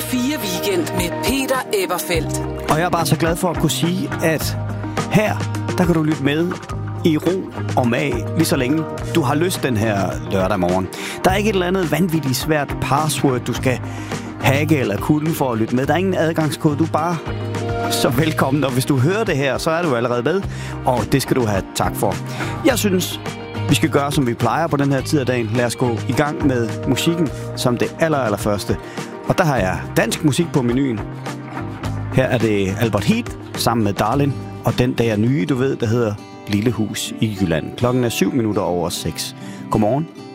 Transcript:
Radio 4 Weekend med Peter Eberfeldt. Og jeg er bare så glad for at kunne sige, at her, der kan du lytte med i ro og mag, lige så længe du har lyst den her lørdag morgen. Der er ikke et eller andet vanvittigt svært password, du skal hacke eller kunne for at lytte med. Der er ingen adgangskode, du er bare så velkommen. Og hvis du hører det her, så er du allerede med, og det skal du have tak for. Jeg synes, vi skal gøre, som vi plejer på den her tid af dagen. Lad os gå i gang med musikken som det allerførste. Og der har jeg dansk musik på menuen. Her er det Albert Heat sammen med Darlin, og den der nye, du ved, der hedder Lille Hus i Jylland. Klokken er 7:07. Godmorgen.